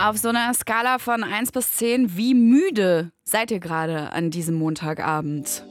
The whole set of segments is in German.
Auf so einer Skala von 1 bis 10, wie müde seid ihr gerade an diesem Montagabend?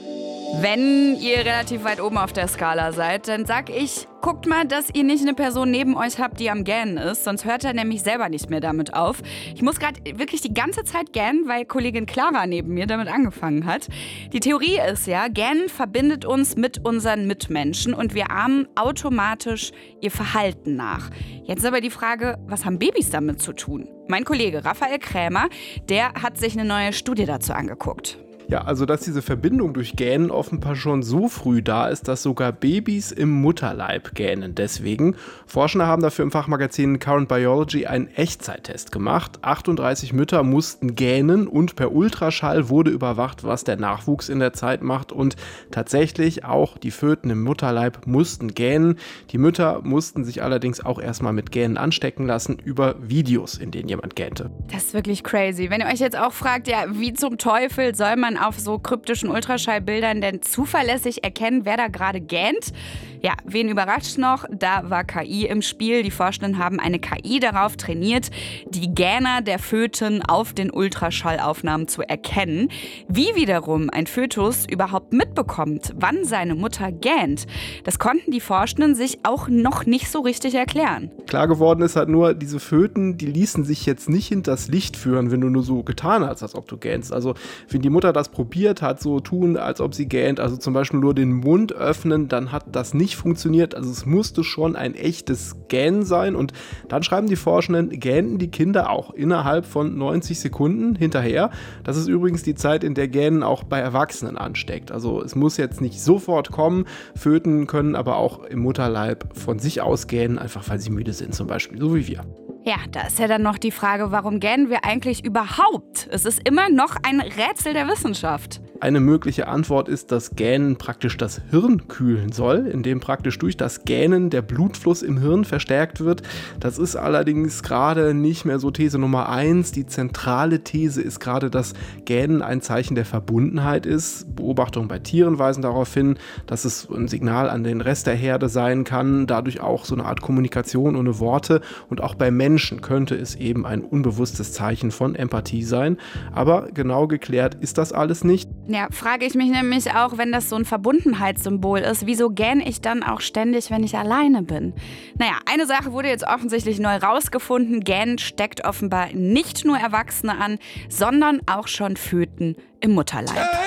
Wenn ihr relativ weit oben auf der Skala seid, dann sag ich, guckt mal, dass ihr nicht eine Person neben euch habt, die am Gähnen ist, sonst hört er nämlich selber nicht mehr damit auf. Ich muss gerade wirklich die ganze Zeit gähnen, weil Kollegin Clara neben mir damit angefangen hat. Die Theorie ist ja, Gähnen verbindet uns mit unseren Mitmenschen und wir ahmen automatisch ihr Verhalten nach. Jetzt ist aber die Frage, was haben Babys damit zu tun? Mein Kollege Raphael Krämer, der hat sich eine neue Studie dazu angeguckt. Ja, also dass diese Verbindung durch Gähnen offenbar schon so früh da ist, dass sogar Babys im Mutterleib gähnen. Deswegen, Forscher haben dafür im Fachmagazin Current Biology einen Echtzeittest gemacht. 38 Mütter mussten gähnen und per Ultraschall wurde überwacht, was der Nachwuchs in der Zeit macht. Und tatsächlich auch die Föten im Mutterleib mussten gähnen. Die Mütter mussten sich allerdings auch erstmal mit Gähnen anstecken lassen über Videos, in denen jemand gähnte. Das ist wirklich crazy. Wenn ihr euch jetzt auch fragt, ja, wie zum Teufel soll man auf so kryptischen Ultraschallbildern denn zuverlässig erkennen, wer da gerade gähnt? Ja, wen überrascht noch? Da war KI im Spiel. Die Forschenden haben eine KI darauf trainiert, die Gähner der Föten auf den Ultraschallaufnahmen zu erkennen. Wie wiederum ein Fötus überhaupt mitbekommt, wann seine Mutter gähnt, das konnten die Forschenden sich auch noch nicht so richtig erklären. Klar geworden ist halt nur, diese Föten, die ließen sich jetzt nicht hinters Licht führen, wenn du nur so getan hast, als ob du gähnst. Also wenn die Mutter das probiert hat, so tun, als ob sie gähnt, also zum Beispiel nur den Mund öffnen, dann hat das nicht funktioniert. Also es musste schon ein echtes Gähnen sein. Und dann schreiben die Forschenden, gähnten die Kinder auch innerhalb von 90 Sekunden hinterher. Das ist übrigens die Zeit, in der Gähnen auch bei Erwachsenen ansteckt. Also es muss jetzt nicht sofort kommen. Föten können aber auch im Mutterleib von sich aus gähnen, einfach weil sie müde sind zum Beispiel, so wie wir. Ja, da ist ja dann noch die Frage, warum gähnen wir eigentlich überhaupt? Es ist immer noch ein Rätsel der Wissenschaft. Eine mögliche Antwort ist, dass Gähnen praktisch das Hirn kühlen soll, indem praktisch durch das Gähnen der Blutfluss im Hirn verstärkt wird. Das ist allerdings gerade nicht mehr so These Nummer 1. Die zentrale These ist gerade, dass Gähnen ein Zeichen der Verbundenheit ist. Beobachtungen bei Tieren weisen darauf hin, dass es ein Signal an den Rest der Herde sein kann, dadurch auch so eine Art Kommunikation ohne Worte. Und auch bei Menschen könnte es eben ein unbewusstes Zeichen von Empathie sein. Aber genau geklärt ist das alles nicht. Ja, frage ich mich nämlich auch, wenn das so ein Verbundenheitssymbol ist, wieso gähne ich dann auch ständig, wenn ich alleine bin? Naja, eine Sache wurde jetzt offensichtlich neu rausgefunden. Gähnen steckt offenbar nicht nur Erwachsene an, sondern auch schon Föten im Mutterleib.